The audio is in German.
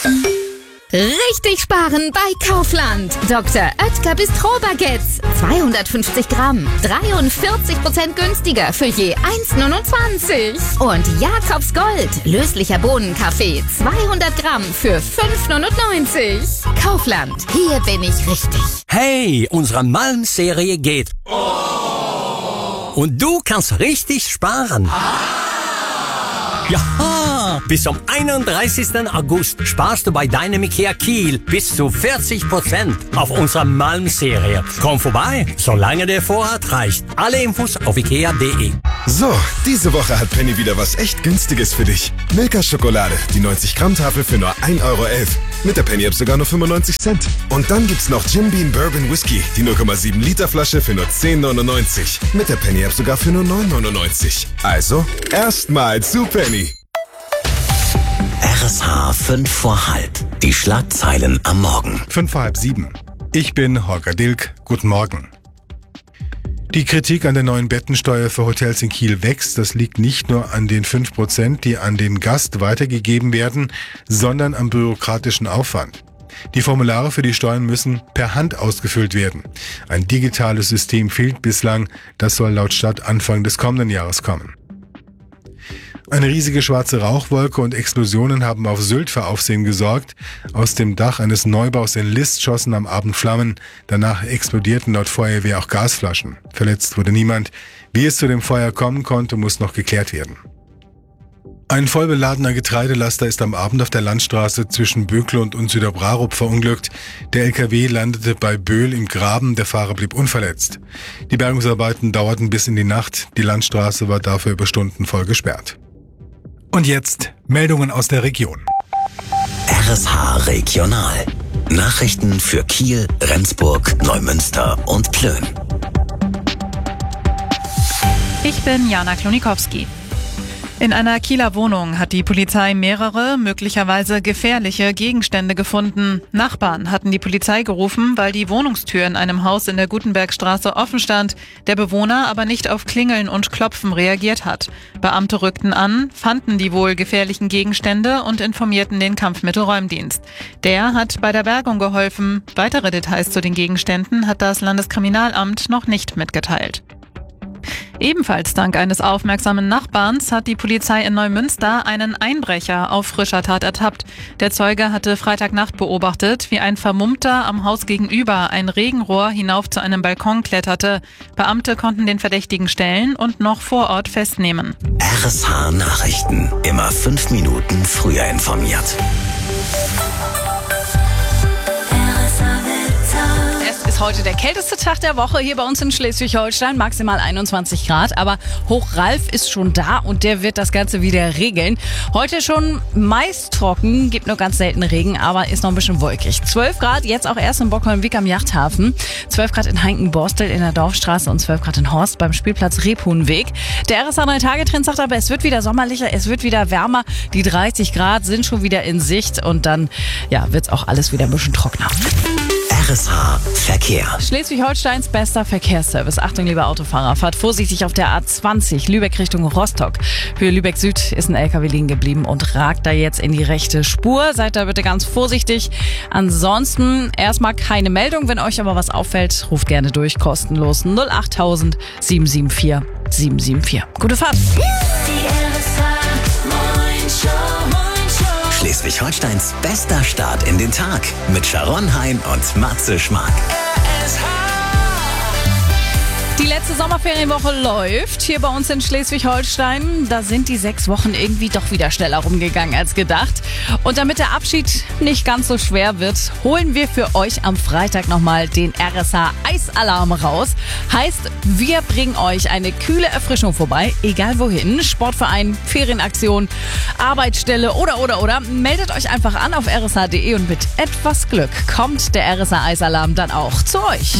Richtig sparen bei Kaufland. Dr. Oetker Bistro-Baguettes. 250 Gramm. 43% günstiger für je 1,29. Und Jakobs Gold. Löslicher Bohnenkaffee. 200 Gramm für 5,99. Kaufland. Hier bin ich richtig. Hey, unsere Malm-Serie geht. Und du kannst richtig sparen. Ja, bis zum 31. August sparst du bei deinem IKEA Kiel bis zu 40% auf unserer Malm-Serie. Komm vorbei, solange der Vorrat reicht. Alle Infos auf ikea.de. So, diese Woche hat Penny wieder was echt Günstiges für dich. Milka-Schokolade, die 90-Gramm-Tafel für nur 1,11 €. Mit der Penny-App sogar nur 95 Cent. Und dann gibt's noch Jim Beam Bourbon Whisky, die 0,7 Liter Flasche für nur 10,99. Mit der Penny-App sogar für nur 9,99. Also, erstmal zu Penny. RSH 5 vor halb. Die Schlagzeilen am Morgen. 5 vor halb 7. Ich bin Holger Dilk. Guten Morgen. Die Kritik an der neuen Bettensteuer für Hotels in Kiel wächst. Das liegt nicht nur an den 5%, die an den Gast weitergegeben werden, sondern am bürokratischen Aufwand. Die Formulare für die Steuern müssen per Hand ausgefüllt werden. Ein digitales System fehlt bislang. Das soll laut Stadt Anfang des kommenden Jahres kommen. Eine riesige schwarze Rauchwolke und Explosionen haben auf Sylt für Aufsehen gesorgt. Aus dem Dach eines Neubaus in List schossen am Abend Flammen. Danach explodierten laut Feuerwehr auch Gasflaschen. Verletzt wurde niemand. Wie es zu dem Feuer kommen konnte, muss noch geklärt werden. Ein vollbeladener Getreidelaster ist am Abend auf der Landstraße zwischen Böklund und Süderbrarup verunglückt. Der LKW landete bei Böhl im Graben, der Fahrer blieb unverletzt. Die Bergungsarbeiten dauerten bis in die Nacht. Die Landstraße war dafür über Stunden voll gesperrt. Und jetzt Meldungen aus der Region. RSH Regional. Nachrichten für Kiel, Rendsburg, Neumünster und Plön. Ich bin Jana Klonikowski. In einer Kieler Wohnung hat die Polizei mehrere, möglicherweise gefährliche Gegenstände gefunden. Nachbarn hatten die Polizei gerufen, weil die Wohnungstür in einem Haus in der Gutenbergstraße offen stand, der Bewohner aber nicht auf Klingeln und Klopfen reagiert hat. Beamte rückten an, fanden die wohl gefährlichen Gegenstände und informierten den Kampfmittelräumdienst. Der hat bei der Bergung geholfen. Weitere Details zu den Gegenständen hat das Landeskriminalamt noch nicht mitgeteilt. Ebenfalls dank eines aufmerksamen Nachbarns hat die Polizei in Neumünster einen Einbrecher auf frischer Tat ertappt. Der Zeuge hatte Freitagnacht beobachtet, wie ein Vermummter am Haus gegenüber ein Regenrohr hinauf zu einem Balkon kletterte. Beamte konnten den Verdächtigen stellen und noch vor Ort festnehmen. RSH Nachrichten. Immer 5 Minuten früher informiert. Heute der kälteste Tag der Woche hier bei uns in Schleswig-Holstein, maximal 21 Grad, aber Hoch Ralf ist schon da und der wird das Ganze wieder regeln. Heute schon meist trocken, gibt nur ganz selten Regen, aber ist noch ein bisschen wolkig. 12 Grad, jetzt auch erst in Bockholm-Wick am Yachthafen, 12 Grad in Heinken-Borstel in der Dorfstraße und 12 Grad in Horst beim Spielplatz Rebhuhnweg. Der RSH 3-Tage-Trend sagt aber, es wird wieder sommerlicher, es wird wieder wärmer, die 30 Grad sind schon wieder in Sicht und dann wird es auch alles wieder ein bisschen trockener. RSH Verkehr. Schleswig-Holsteins bester Verkehrsservice. Achtung, liebe Autofahrer, fahrt vorsichtig auf der A20 Lübeck Richtung Rostock. Höhe Lübeck Süd ist ein LKW liegen geblieben und ragt da jetzt in die rechte Spur. Seid da bitte ganz vorsichtig. Ansonsten erstmal keine Meldung. Wenn euch aber was auffällt, ruft gerne durch. Kostenlos 08000 774 774. Gute Fahrt. Schleswig-Holsteins bester Start in den Tag mit Sharon Hein und Matze Schmark. Die letzte Sommerferienwoche läuft hier bei uns in Schleswig-Holstein. Da sind die 6 Wochen irgendwie doch wieder schneller rumgegangen als gedacht. Und damit der Abschied nicht ganz so schwer wird, holen wir für euch am Freitag nochmal den RSH Eisalarm raus. Heißt, wir bringen euch eine kühle Erfrischung vorbei, egal wohin. Sportverein, Ferienaktion, Arbeitsstelle oder. Meldet euch einfach an auf rsh.de und mit etwas Glück kommt der RSH Eisalarm dann auch zu euch.